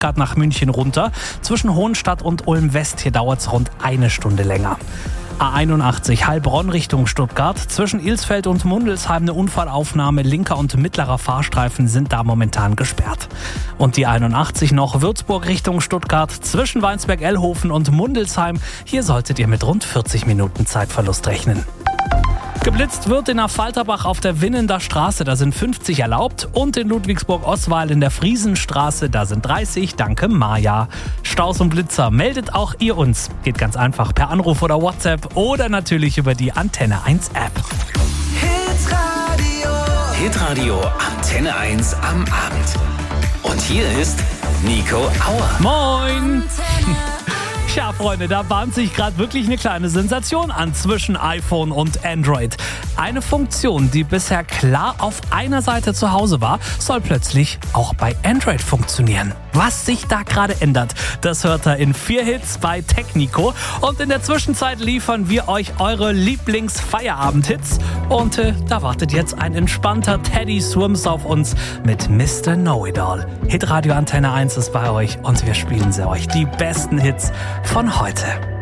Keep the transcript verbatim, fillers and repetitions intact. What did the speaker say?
Stuttgart nach München runter. Zwischen Hohenstadt und Ulm-West, hier dauert es rund eine Stunde länger. A einundachtzig Heilbronn Richtung Stuttgart. Zwischen Ilsfeld und Mundelsheim eine Unfallaufnahme. Linker und mittlerer Fahrstreifen sind da momentan gesperrt. Und die einundachtzig noch Würzburg Richtung Stuttgart. Zwischen Weinsberg-Ellhofen und Mundelsheim. Hier solltet ihr mit rund vierzig Minuten Zeitverlust rechnen. Geblitzt wird in Affalterbach auf der Winnender Straße, da sind fünfzig erlaubt. Und in Ludwigsburg-Ostwall in der Friesenstraße, da sind dreißig, danke Maja. Staus und Blitzer, meldet auch ihr uns. Geht ganz einfach per Anruf oder WhatsApp oder natürlich über die Antenne eins App. Hitradio Hitradio Antenne eins am Abend. Und hier ist Nico Auer. Moin! Tja, Freunde, da bahnt sich gerade wirklich eine kleine Sensation an zwischen iPhone und Android. Eine Funktion, die bisher klar auf einer Seite zu Hause war, soll plötzlich auch bei Android funktionieren. Was sich da gerade ändert, das hört ihr in vier Hits bei Technico. Und in der Zwischenzeit liefern wir euch eure Lieblings-Feierabend-Hits. Und äh, da wartet jetzt ein entspannter Teddy Swims auf uns mit Mister Know-It-All. Hitradio Antenne eins ist bei euch und wir spielen sie euch, die besten Hits von heute.